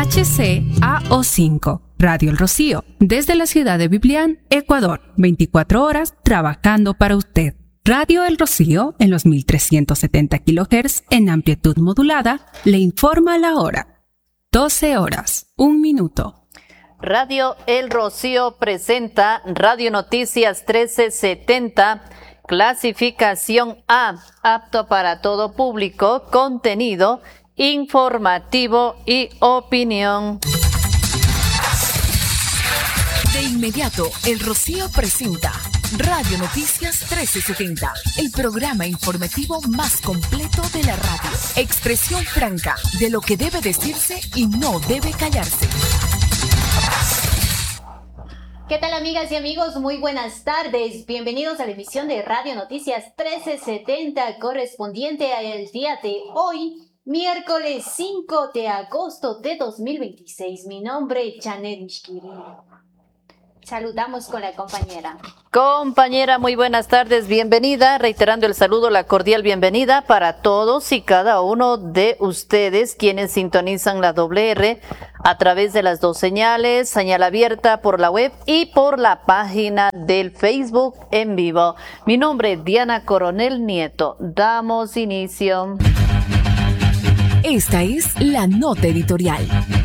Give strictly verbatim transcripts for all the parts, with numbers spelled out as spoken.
H C A O cinco, Radio El Rocío, desde la ciudad de Biblián, Ecuador, veinticuatro horas trabajando para usted. Radio El Rocío, en los mil trescientos setenta kilohertz en amplitud modulada, le informa la hora. doce horas, un minuto. Radio El Rocío presenta Radio Noticias trece setenta, clasificación A, apto para todo público, contenido informativo y opinión. De inmediato, El Rocío presenta Radio Noticias trece setenta, el programa informativo más completo de la radio. Expresión franca de lo que debe decirse y no debe callarse. ¿Qué tal, amigas y amigos? Muy buenas tardes. Bienvenidos a la emisión de Radio Noticias trece setenta, correspondiente al día de hoy, miércoles cinco de agosto de dos mil veintiséis. Mi nombre es Janet Mishkiri. Saludamos con la compañera. Compañera, muy buenas tardes, bienvenida. Reiterando el saludo, la cordial bienvenida para todos y cada uno de ustedes quienes sintonizan la doble R a través de las dos señales, señal abierta por la web y por la página del Facebook en vivo. Mi nombre es Diana Coronel Nieto. Damos inicio. Esta es la nota editorial.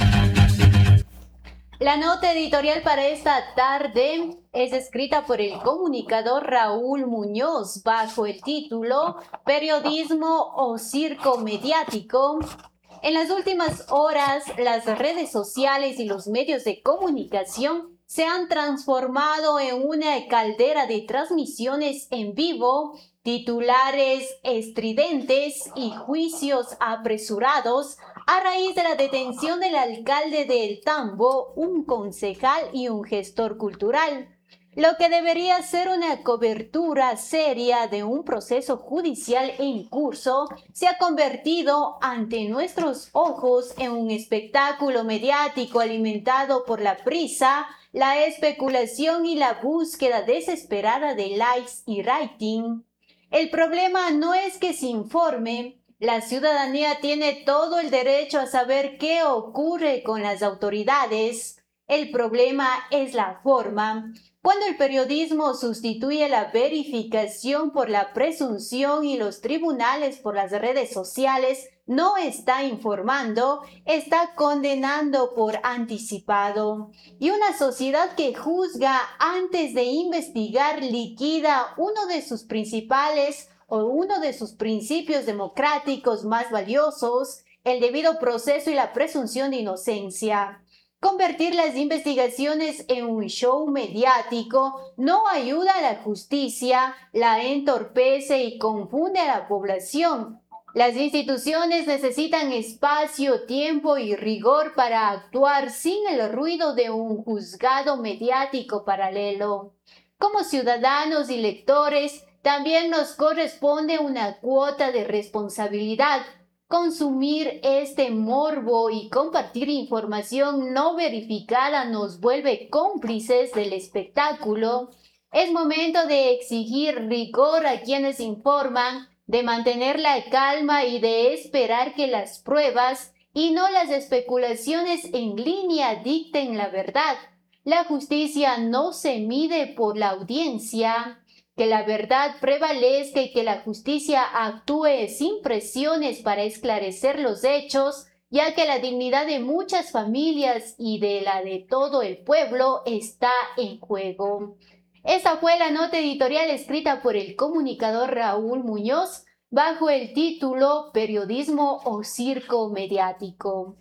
La nota editorial para esta tarde es escrita por el comunicador Raúl Muñoz bajo el título Periodismo o circo mediático. En las últimas horas, las redes sociales y los medios de comunicación se han transformado en una caldera de transmisiones en vivo, titulares estridentes y juicios apresurados a raíz de la detención del alcalde de El Tambo, un concejal y un gestor cultural. Lo que debería ser una cobertura seria de un proceso judicial en curso se ha convertido ante nuestros ojos en un espectáculo mediático alimentado por la prisa, la especulación y la búsqueda desesperada de likes y rating. El problema no es que se informe. La ciudadanía tiene todo el derecho a saber qué ocurre con las autoridades. El problema es la forma. Cuando el periodismo sustituye la verificación por la presunción y los tribunales por las redes sociales, no está informando, está condenando por anticipado. Y una sociedad que juzga antes de investigar liquida uno de sus principales o uno de sus principios democráticos más valiosos, el debido proceso y la presunción de inocencia. Convertir las investigaciones en un show mediático no ayuda a la justicia, la entorpece y confunde a la población. Las instituciones necesitan espacio, tiempo y rigor para actuar sin el ruido de un juzgado mediático paralelo. Como ciudadanos y lectores, también nos corresponde una cuota de responsabilidad. Consumir este morbo y compartir información no verificada nos vuelve cómplices del espectáculo. Es momento de exigir rigor a quienes informan, de mantener la calma y de esperar que las pruebas y no las especulaciones en línea dicten la verdad. La justicia no se mide por la audiencia. Que la verdad prevalezca y que la justicia actúe sin presiones para esclarecer los hechos, ya que la dignidad de muchas familias y de la de todo el pueblo está en juego. Esta fue la nota editorial escrita por el comunicador Raúl Muñoz bajo el título Periodismo o circo mediático.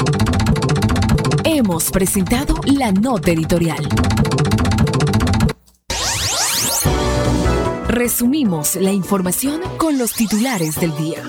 Hemos presentado la nota editorial. Resumimos la información con los titulares del día.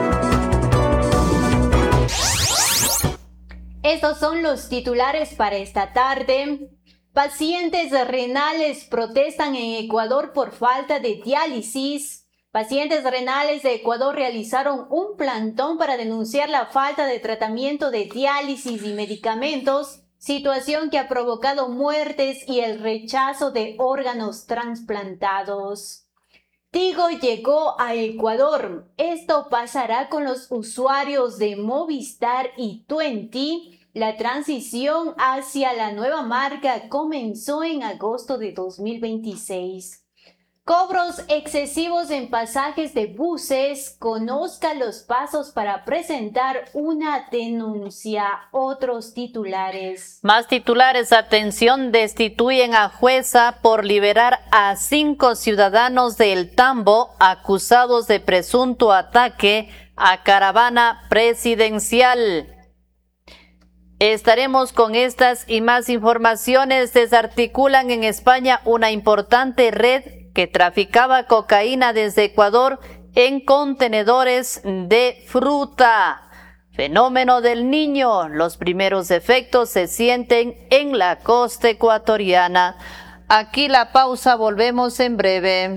Estos son los titulares para esta tarde. Pacientes renales protestan en Ecuador por falta de diálisis. Pacientes renales de Ecuador realizaron un plantón para denunciar la falta de tratamiento de diálisis y medicamentos, situación que ha provocado muertes y el rechazo de órganos trasplantados. Tigo llegó a Ecuador. Esto pasará con los usuarios de Movistar y Tuenti. La transición hacia la nueva marca comenzó en agosto de dos mil veintiséis. Cobros excesivos en pasajes de buses. Conozca los pasos para presentar una denuncia. Otros titulares. Más titulares, atención, destituyen a jueza por liberar a cinco ciudadanos de El Tambo acusados de presunto ataque a caravana presidencial. Estaremos con estas y más informaciones. Desarticulan en España una importante red que traficaba cocaína desde Ecuador en contenedores de fruta. Fenómeno del Niño. Los primeros efectos se sienten en la costa ecuatoriana. Aquí la pausa, volvemos en breve.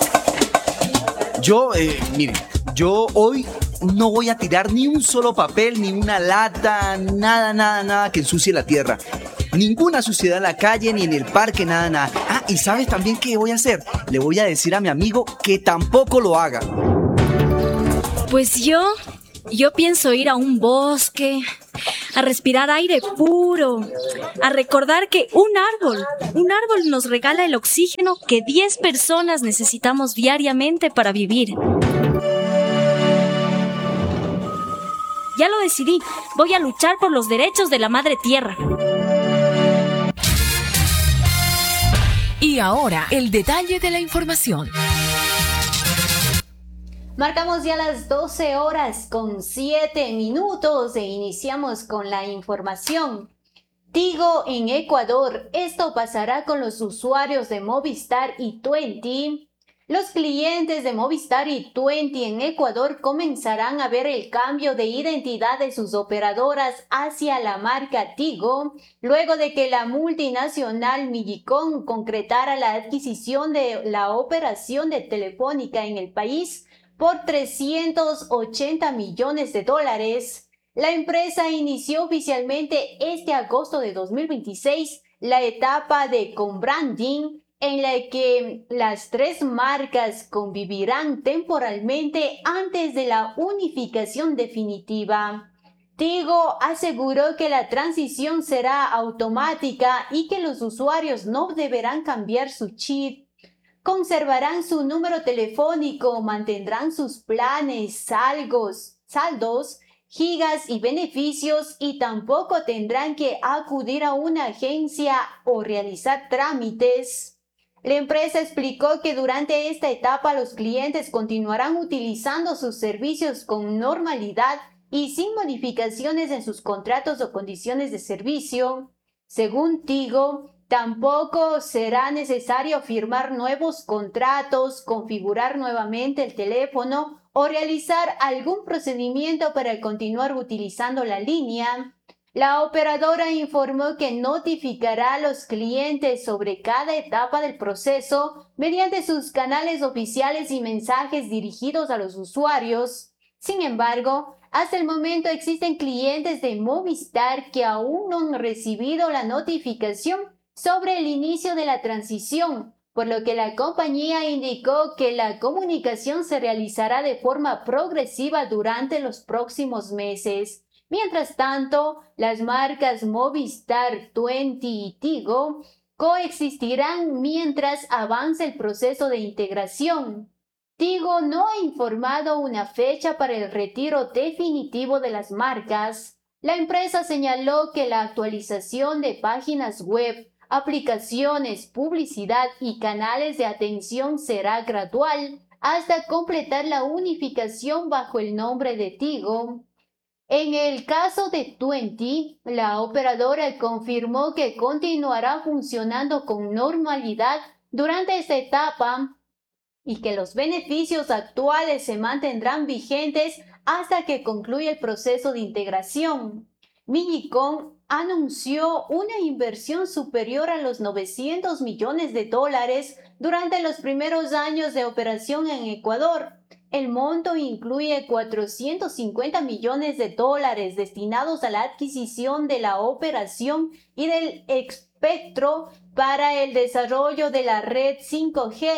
Yo, eh, miren, yo hoy no voy a tirar ni un solo papel, ni una lata, nada, nada, nada que ensucie la tierra. Ninguna suciedad en la calle, ni en el parque, nada, nada. Ah, y ¿sabes también qué voy a hacer? Le voy a decir a mi amigo que tampoco lo haga. Pues yo, yo pienso ir a un bosque, a respirar aire puro, a recordar que un árbol, un árbol nos regala el oxígeno que diez personas necesitamos diariamente para vivir. Ya lo decidí, voy a luchar por los derechos de la madre tierra. Y ahora, el detalle de la información. Marcamos ya las doce horas con siete minutos e iniciamos con la información. Tigo en Ecuador. Esto pasará con los usuarios de Movistar y Tuenti. Los clientes de Movistar y Tuenti en Ecuador comenzarán a ver el cambio de identidad de sus operadoras hacia la marca Tigo, luego de que la multinacional Millicom concretara la adquisición de la operación de Telefónica en el país por trescientos ochenta millones de dólares. La empresa inició oficialmente este agosto de dos mil veintiséis la etapa de co-branding, en la que las tres marcas convivirán temporalmente antes de la unificación definitiva. Tigo aseguró que la transición será automática y que los usuarios no deberán cambiar su chip. Conservarán su número telefónico, mantendrán sus planes, saldos, saldos, gigas y beneficios, y tampoco tendrán que acudir a una agencia o realizar trámites. La empresa explicó que durante esta etapa los clientes continuarán utilizando sus servicios con normalidad y sin modificaciones en sus contratos o condiciones de servicio. Según Tigo, tampoco será necesario firmar nuevos contratos, configurar nuevamente el teléfono o realizar algún procedimiento para continuar utilizando la línea. La operadora informó que notificará a los clientes sobre cada etapa del proceso mediante sus canales oficiales y mensajes dirigidos a los usuarios. Sin embargo, hasta el momento existen clientes de Movistar que aún no han recibido la notificación sobre el inicio de la transición, por lo que la compañía indicó que la comunicación se realizará de forma progresiva durante los próximos meses. Mientras tanto, las marcas Movistar, Tuenti y Tigo coexistirán mientras avance el proceso de integración. Tigo no ha informado una fecha para el retiro definitivo de las marcas. La empresa señaló que la actualización de páginas web, aplicaciones, publicidad y canales de atención será gradual hasta completar la unificación bajo el nombre de Tigo. En el caso de Tuenti, la operadora confirmó que continuará funcionando con normalidad durante esta etapa y que los beneficios actuales se mantendrán vigentes hasta que concluya el proceso de integración. Millicom anunció una inversión superior a los novecientos millones de dólares durante los primeros años de operación en Ecuador. El monto incluye cuatrocientos cincuenta millones de dólares destinados a la adquisición de la operación y del espectro para el desarrollo de la red cinco G,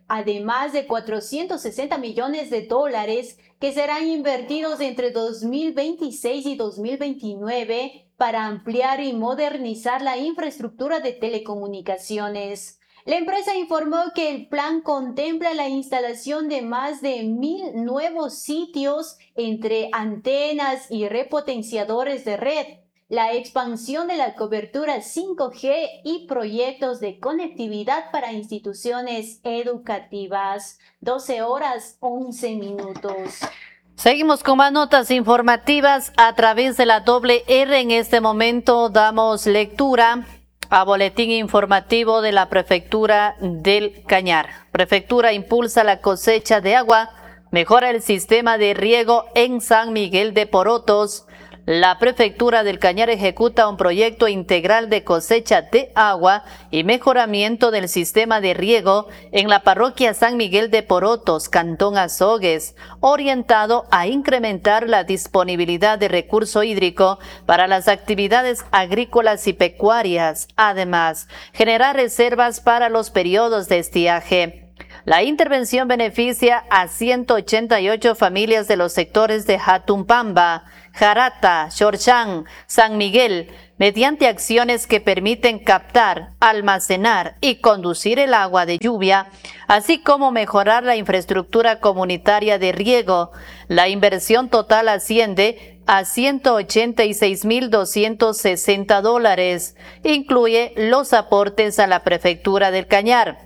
además de cuatrocientos sesenta millones de dólares que serán invertidos entre dos mil veintiséis y dos mil veintinueve para ampliar y modernizar la infraestructura de telecomunicaciones. La empresa informó que el plan contempla la instalación de más de mil nuevos sitios entre antenas y repotenciadores de red, la expansión de la cobertura cinco G y proyectos de conectividad para instituciones educativas. doce horas, once minutos. Seguimos con más notas informativas a través de la doble R. En este momento damos lectura a boletín informativo de la Prefectura del Cañar. Prefectura impulsa la cosecha de agua, mejora el sistema de riego en San Miguel de Porotos. La Prefectura del Cañar ejecuta un proyecto integral de cosecha de agua y mejoramiento del sistema de riego en la parroquia San Miguel de Porotos, Cantón Azogues, orientado a incrementar la disponibilidad de recurso hídrico para las actividades agrícolas y pecuarias. Además, generar reservas para los periodos de estiaje. La intervención beneficia a ciento ochenta y ocho familias de los sectores de Jatumpamba, Jarata, Xorchán, San Miguel, mediante acciones que permiten captar, almacenar y conducir el agua de lluvia, así como mejorar la infraestructura comunitaria de riego. La inversión total asciende a ciento ochenta y seis mil doscientos sesenta dólares. Incluye los aportes a la Prefectura del Cañar,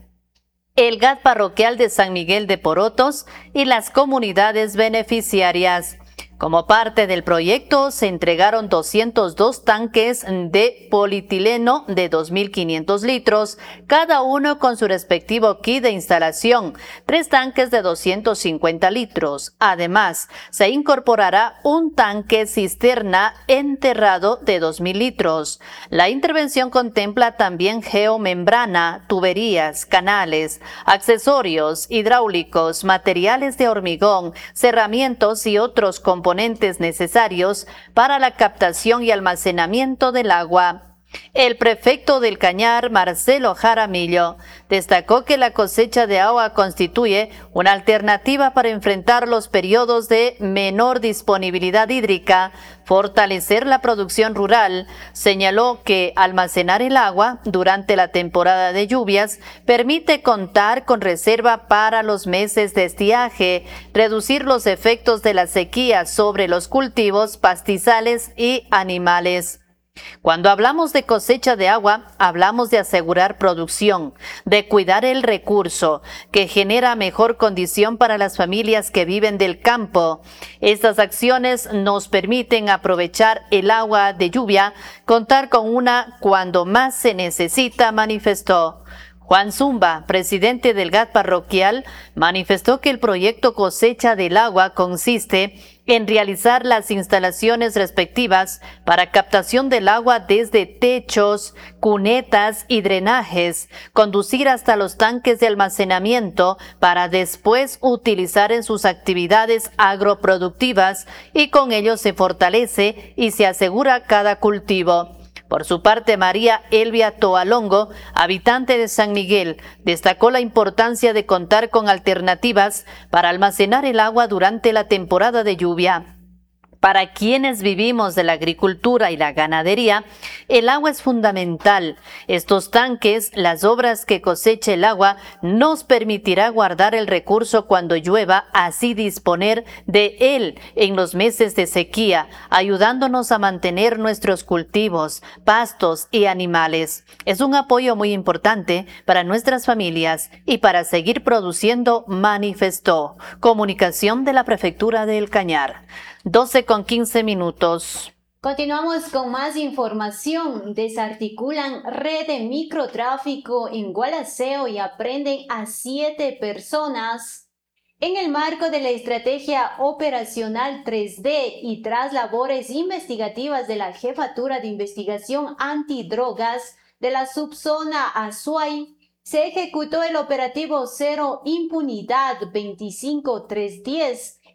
el G A T parroquial de San Miguel de Porotos y las comunidades beneficiarias. Como parte del proyecto, se entregaron doscientos dos tanques de polietileno de dos mil quinientos litros, cada uno con su respectivo kit de instalación, tres tanques de doscientos cincuenta litros. Además, se incorporará un tanque cisterna enterrado de dos mil litros. La intervención contempla también geomembrana, tuberías, canales, accesorios hidráulicos, materiales de hormigón, cerramientos y otros componentes necesarios para la captación y almacenamiento del agua. El prefecto del Cañar, Marcelo Jaramillo, destacó que la cosecha de agua constituye una alternativa para enfrentar los periodos de menor disponibilidad hídrica, fortalecer la producción rural. Señaló que almacenar el agua durante la temporada de lluvias permite contar con reserva para los meses de estiaje, reducir los efectos de la sequía sobre los cultivos, pastizales y animales. Cuando hablamos de cosecha de agua, hablamos de asegurar producción, de cuidar el recurso, que genera mejor condición para las familias que viven del campo. Estas acciones nos permiten aprovechar el agua de lluvia, contar con una cuando más se necesita, manifestó. Juan Zumba, presidente del G A T parroquial, manifestó que el proyecto Cosecha del Agua consiste en realizar las instalaciones respectivas para captación del agua desde techos, cunetas y drenajes, conducir hasta los tanques de almacenamiento para después utilizar en sus actividades agroproductivas, y con ello se fortalece y se asegura cada cultivo. Por su parte, María Elvia Toalongo, habitante de San Miguel, destacó la importancia de contar con alternativas para almacenar el agua durante la temporada de lluvia. Para quienes vivimos de la agricultura y la ganadería, el agua es fundamental. Estos tanques, las obras que cosecha el agua, nos permitirá guardar el recurso cuando llueva, así disponer de él en los meses de sequía, ayudándonos a mantener nuestros cultivos, pastos y animales. Es un apoyo muy importante para nuestras familias y para seguir produciendo, manifestó. Comunicación de la Prefectura del Cañar. doce con quince minutos. Continuamos con más información. Desarticulan red de microtráfico en Gualaceo y aprenden a siete personas. En el marco de la estrategia operacional tres D y tras labores investigativas de la Jefatura de Investigación Antidrogas de la subzona Azuay, se ejecutó el operativo Cero Impunidad veinticinco trescientos diez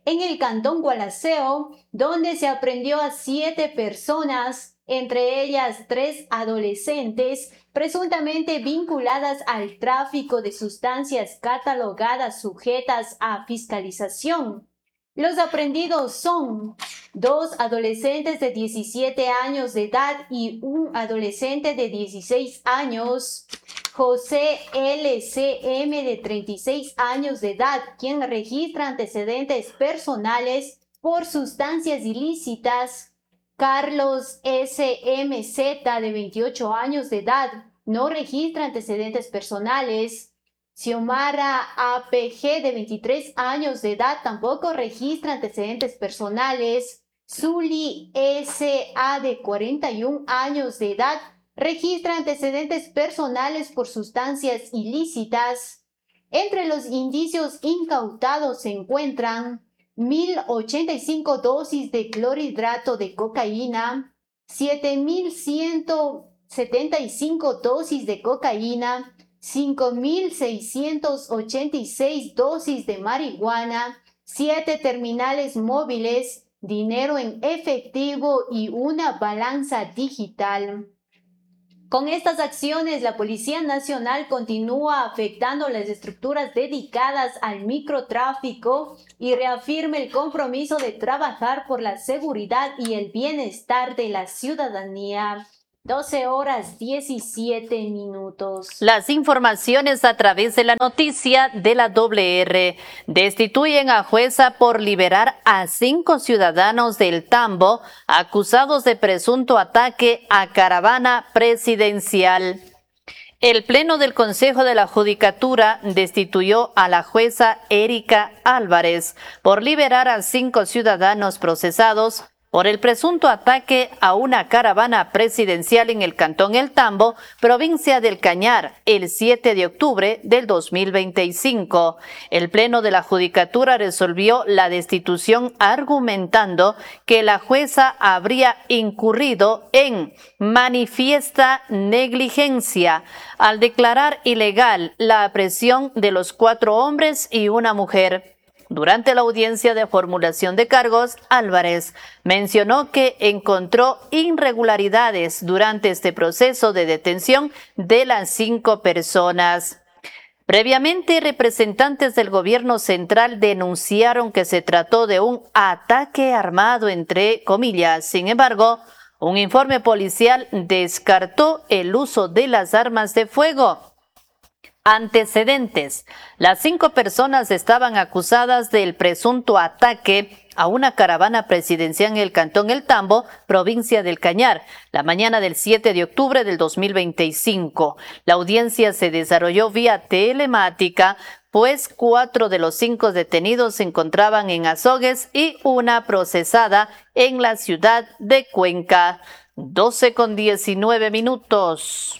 en el cantón Gualaceo, donde se aprendió a siete personas, entre ellas tres adolescentes, presuntamente vinculadas al tráfico de sustancias catalogadas sujetas a fiscalización. Los aprendidos son dos adolescentes de diecisiete años de edad y un adolescente de dieciséis años, José L C M de treinta y seis años de edad, quien registra antecedentes personales por sustancias ilícitas, Carlos S M Z de veintiocho años de edad, no registra antecedentes personales, Xiomara A P G de veintitrés años de edad, tampoco registra antecedentes personales, Zuli S A de cuarenta y un años de edad, registra antecedentes personales por sustancias ilícitas. Entre los indicios incautados se encuentran mil ochenta y cinco dosis de clorhidrato de cocaína, siete mil ciento setenta y cinco dosis de cocaína, cinco mil seiscientos ochenta y seis dosis de marihuana, siete terminales móviles, dinero en efectivo y una balanza digital. Con estas acciones, la Policía Nacional continúa afectando las estructuras dedicadas al microtráfico y reafirma el compromiso de trabajar por la seguridad y el bienestar de la ciudadanía. doce horas diecisiete minutos. Las informaciones a través de la noticia de la doble erre. Destituyen a jueza por liberar a cinco ciudadanos del Tambo acusados de presunto ataque a caravana presidencial. El Pleno del Consejo de la Judicatura destituyó a la jueza Erika Álvarez por liberar a cinco ciudadanos procesados por el presunto ataque a una caravana presidencial en el cantón El Tambo, provincia del Cañar, el siete de octubre del dos mil veinticinco. El Pleno de la Judicatura resolvió la destitución argumentando que la jueza habría incurrido en manifiesta negligencia al declarar ilegal la aprehensión de los cuatro hombres y una mujer. Durante la audiencia de formulación de cargos, Álvarez mencionó que encontró irregularidades durante este proceso de detención de las cinco personas. Previamente, representantes del gobierno central denunciaron que se trató de un ataque armado, entre comillas. Sin embargo, un informe policial descartó el uso de las armas de fuego. Antecedentes. Las cinco personas estaban acusadas del presunto ataque a una caravana presidencial en el cantón El Tambo, provincia del Cañar, la mañana del siete de octubre del dos mil veinticinco. La audiencia se desarrolló vía telemática, pues cuatro de los cinco detenidos se encontraban en Azogues y una procesada en la ciudad de Cuenca. doce con diecinueve minutos.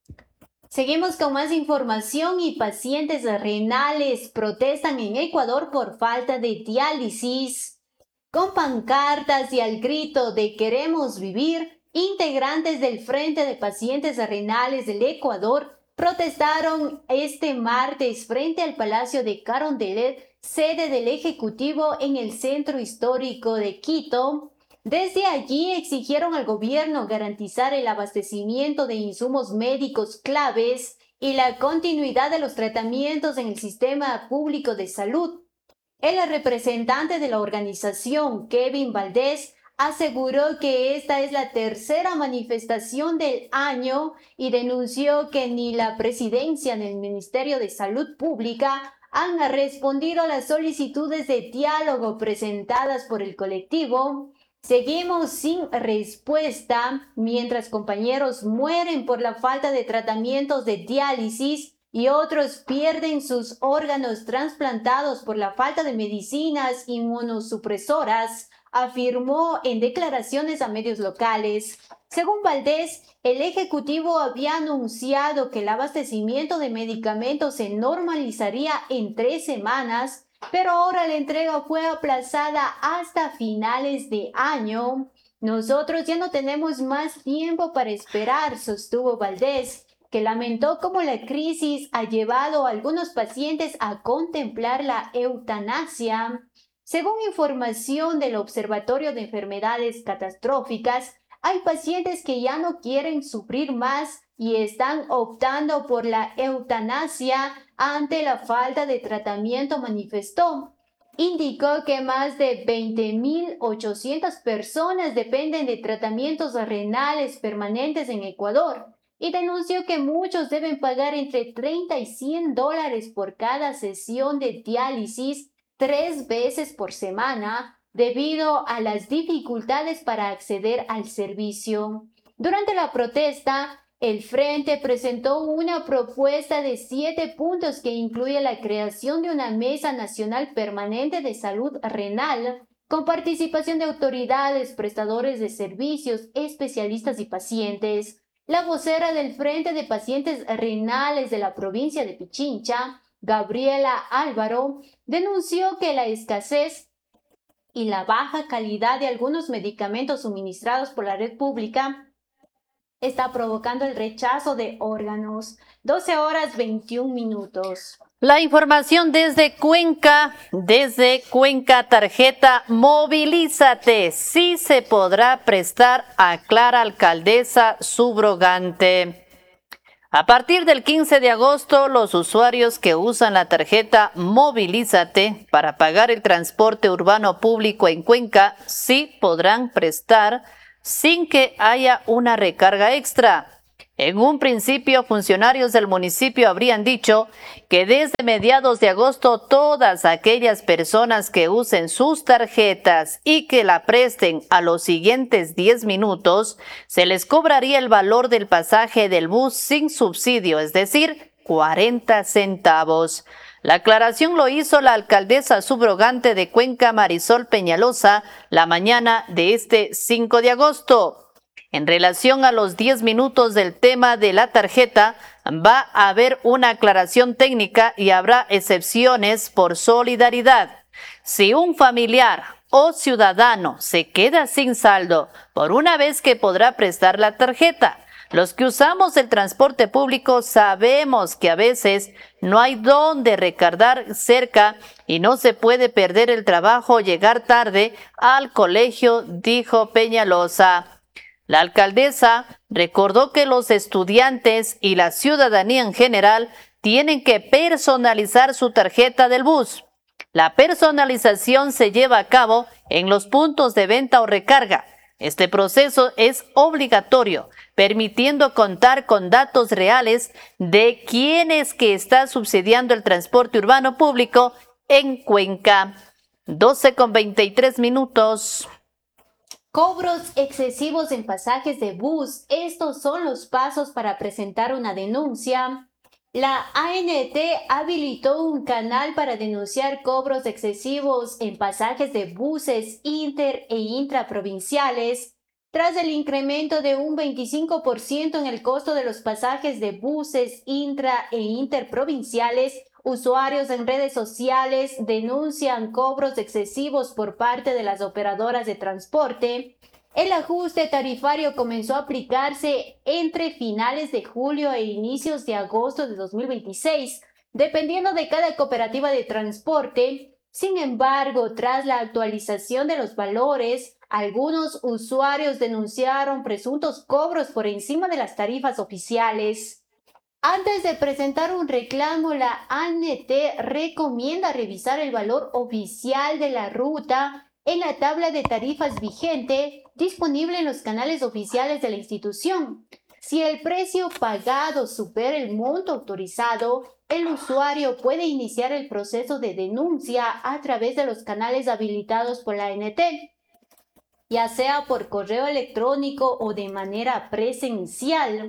Seguimos con más información y pacientes renales protestan en Ecuador por falta de diálisis. Con pancartas y al grito de "Queremos vivir", integrantes del Frente de Pacientes Renales del Ecuador protestaron este martes frente al Palacio de Carondelet, sede del Ejecutivo en el centro histórico de Quito. Desde allí exigieron al gobierno garantizar el abastecimiento de insumos médicos claves y la continuidad de los tratamientos en el sistema público de salud. El representante de la organización, Kevin Valdés, aseguró que esta es la tercera manifestación del año y denunció que ni la presidencia ni el Ministerio de Salud Pública han respondido a las solicitudes de diálogo presentadas por el colectivo. Seguimos sin respuesta mientras compañeros mueren por la falta de tratamientos de diálisis y otros pierden sus órganos trasplantados por la falta de medicinas inmunosupresoras, afirmó en declaraciones a medios locales. Según Valdés, el Ejecutivo había anunciado que el abastecimiento de medicamentos se normalizaría en tres semanas, pero ahora la entrega fue aplazada hasta finales de año. Nosotros ya no tenemos más tiempo para esperar, sostuvo Valdés, que lamentó cómo la crisis ha llevado a algunos pacientes a contemplar la eutanasia. Según información del Observatorio de Enfermedades Catastróficas, hay pacientes que ya no quieren sufrir más y están optando por la eutanasia ante la falta de tratamiento, manifestó. Indicó que más de veinte mil ochocientas personas dependen de tratamientos renales permanentes en Ecuador y denunció que muchos deben pagar entre treinta y cien dólares por cada sesión de diálisis tres veces por semana debido a las dificultades para acceder al servicio. Durante la protesta, el Frente presentó una propuesta de siete puntos que incluye la creación de una Mesa Nacional Permanente de Salud Renal con participación de autoridades, prestadores de servicios, especialistas y pacientes. La vocera del Frente de Pacientes Renales de la provincia de Pichincha, Gabriela Álvaro, denunció que la escasez y la baja calidad de algunos medicamentos suministrados por la red pública está provocando el rechazo de órganos. doce horas veintiún minutos. La información desde Cuenca, desde Cuenca, tarjeta Movilízate, sí se podrá prestar, aclara alcaldesa subrogante. A partir del quince de agosto, los usuarios que usan la tarjeta Movilízate para pagar el transporte urbano público en Cuenca sí podrán prestar sin que haya una recarga extra. En un principio, funcionarios del municipio habrían dicho que desde mediados de agosto todas aquellas personas que usen sus tarjetas y que la presten a los siguientes diez minutos, se les cobraría el valor del pasaje del bus sin subsidio, es decir, cuarenta centavos. La aclaración lo hizo la alcaldesa subrogante de Cuenca, Marisol Peñalosa, la mañana de este cinco de agosto. En relación a los diez minutos del tema de la tarjeta, va a haber una aclaración técnica y habrá excepciones por solidaridad. Si un familiar o ciudadano se queda sin saldo por una vez que podrá prestar la tarjeta, los que usamos el transporte público sabemos que a veces no hay dónde recargar cerca y no se puede perder el trabajo o llegar tarde al colegio, dijo Peñalosa. La alcaldesa recordó que los estudiantes y la ciudadanía en general tienen que personalizar su tarjeta del bus. La personalización se lleva a cabo en los puntos de venta o recarga. Este proceso es obligatorio, permitiendo contar con datos reales de quién es que está subsidiando el transporte urbano público en Cuenca. doce con veintitrés minutos. Cobros excesivos en pasajes de bus. Estos son los pasos para presentar una denuncia. La A N T habilitó un canal para denunciar cobros excesivos en pasajes de buses inter e intraprovinciales. Tras el incremento de un veinticinco por ciento en el costo de los pasajes de buses intra e interprovinciales, usuarios en redes sociales denuncian cobros excesivos por parte de las operadoras de transporte. El ajuste tarifario comenzó a aplicarse entre finales de julio e inicios de agosto de dos mil veintiséis, dependiendo de cada cooperativa de transporte. Sin embargo, tras la actualización de los valores, algunos usuarios denunciaron presuntos cobros por encima de las tarifas oficiales. Antes de presentar un reclamo, la A N T recomienda revisar el valor oficial de la ruta en la tabla de tarifas vigente disponible en los canales oficiales de la institución. Si el precio pagado supera el monto autorizado, el usuario puede iniciar el proceso de denuncia a través de los canales habilitados por la A N T, ya sea por correo electrónico o de manera presencial.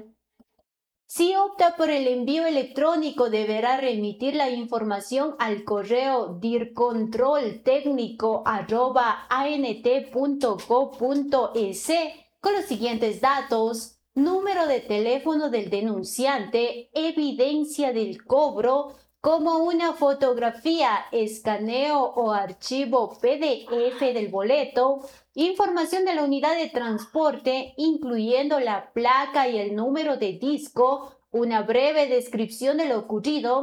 Si opta por el envío electrónico, deberá remitir la información al correo dircontroltecnico arroba ant punto go punto es con los siguientes datos: número de teléfono del denunciante, evidencia del cobro, como una fotografía, escaneo o archivo P D F del boleto, información de la unidad de transporte, incluyendo la placa y el número de disco, una breve descripción de lo ocurrido,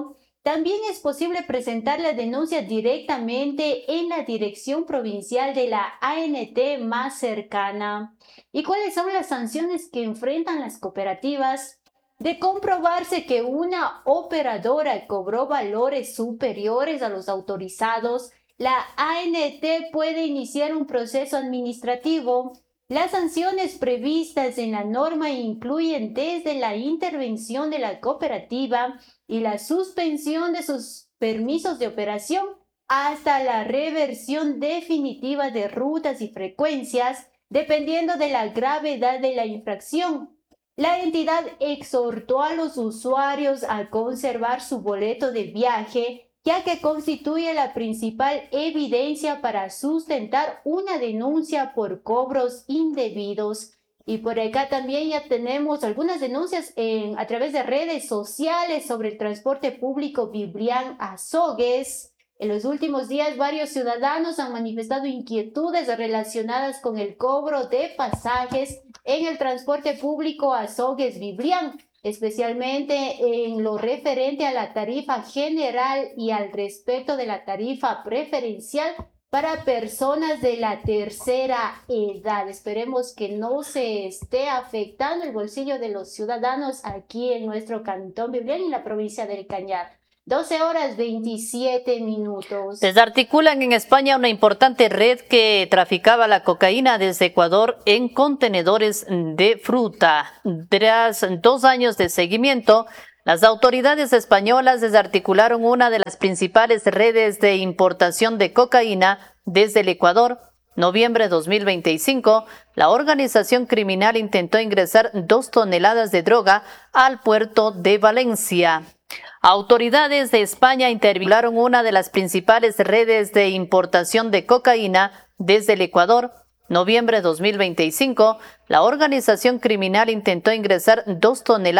También es posible presentar la denuncia directamente en la dirección provincial de la A N T más cercana. ¿Y cuáles son las sanciones que enfrentan las cooperativas? De comprobarse que una operadora cobró valores superiores a los autorizados, la A N T puede iniciar un proceso administrativo. Las sanciones previstas en la norma incluyen desde la intervención de la cooperativa y la suspensión de sus permisos de operación hasta la reversión definitiva de rutas y frecuencias, dependiendo de la gravedad de la infracción. La entidad exhortó a los usuarios a conservar su boleto de viaje, ya que constituye la principal evidencia para sustentar una denuncia por cobros indebidos. Y por acá también ya tenemos algunas denuncias en, a través de redes sociales sobre el transporte público Biblián-Azogues. En los últimos días, varios ciudadanos han manifestado inquietudes relacionadas con el cobro de pasajes en el transporte público Azogues-Biblián, especialmente en lo referente a la tarifa general y al respecto de la tarifa preferencial para personas de la tercera edad. Esperemos que no se esté afectando el bolsillo de los ciudadanos aquí en nuestro cantón Biblián y la provincia del Cañar. doce horas veintisiete minutos. Desarticulan en España una importante red que traficaba la cocaína desde Ecuador en contenedores de fruta. Tras dos años de seguimiento, las autoridades españolas desarticularon una de las principales redes de importación de cocaína desde el Ecuador. Noviembre de dos mil veinticinco, la organización criminal intentó ingresar dos toneladas de droga al puerto de Valencia. Autoridades de España intervinieron una de las principales redes de importación de cocaína desde el Ecuador. Noviembre de dos mil veinticinco, la organización criminal intentó ingresar dos toneladas